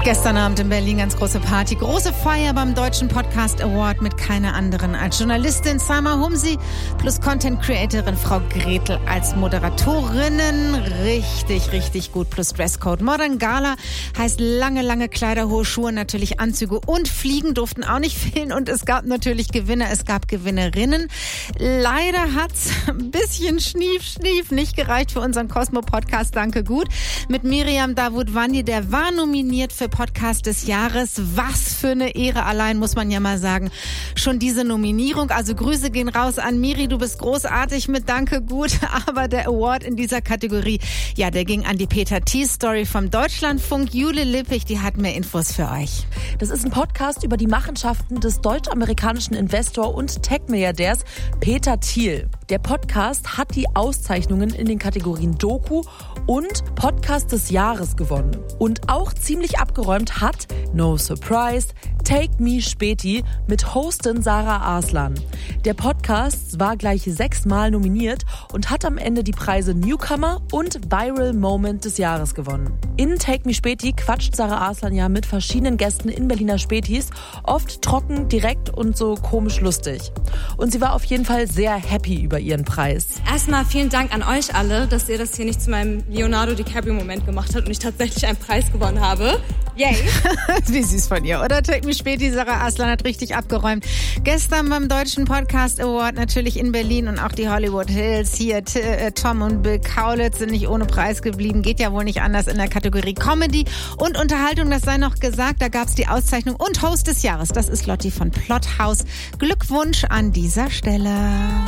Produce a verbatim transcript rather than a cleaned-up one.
Gestern Abend in Berlin ganz große Party, große Feier beim Deutschen Podcast Award mit keiner anderen als Journalistin Sama Humsi plus Content Creatorin Frau Gretel als Moderatorinnen. Richtig, richtig gut plus Dresscode. Modern Gala heißt lange, lange Kleider, hohe Schuhe, natürlich Anzüge und Fliegen durften auch nicht fehlen und es gab natürlich Gewinner, es gab Gewinnerinnen. Leider hat's ein bisschen schnief, schnief nicht gereicht für unseren Cosmo-Podcast. Danke gut. Mit Miriam Davutwandi, der war nominiert für Podcast des Jahres. Was für eine Ehre allein, muss man ja mal sagen. Schon diese Nominierung. Also Grüße gehen raus an Miri, du bist großartig mit Danke gut. Aber der Award in dieser Kategorie, ja, der ging an die Peter Thiel-Story vom Deutschlandfunk. Jule Lippich, die hat mehr Infos für euch. Das ist ein Podcast über die Machenschaften des deutsch-amerikanischen Investor und Tech-Milliardärs Peter Thiel. Der Podcast hat die Auszeichnungen in den Kategorien Doku und Podcast des Jahres gewonnen. Und auch ziemlich abgeräumt hat, no surprise, Take Me Späti mit Hostin Sarah Arslan. Der Podcast war gleich sechsmal nominiert und hat am Ende die Preise Newcomer und Viral Moment des Jahres gewonnen. In Take Me Späti quatscht Sarah Arslan ja mit verschiedenen Gästen in Berliner Spätis, oft trocken, direkt und so komisch lustig. Und sie war auf jeden Fall sehr happy über ihren Preis. Erstmal vielen Dank an euch alle, dass ihr das hier nicht zu meinem Leonardo DiCaprio-Moment gemacht habt und ich tatsächlich einen Preis gewonnen habe. Yay! Wie süß von ihr, oder? Take Me Späti, Sarah Arslan hat richtig abgeräumt. Gestern beim Deutschen Podcast Award natürlich in Berlin und auch die Hollywood Hills. Hier T- äh, Tom und Bill Kaulitz sind nicht ohne Preis geblieben. Geht ja wohl nicht anders in der Kategorie Comedy und Unterhaltung. Das sei noch gesagt, da gab's die Auszeichnung und Host des Jahres. Das ist Lotti von Plothouse. Glückwunsch an dieser Stelle.